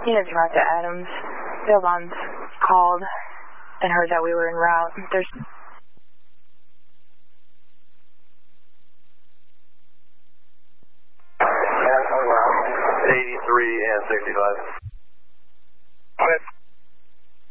You need to talk to Adams. Billbond's called and heard that we were en route. There's... 83 and 65. Okay.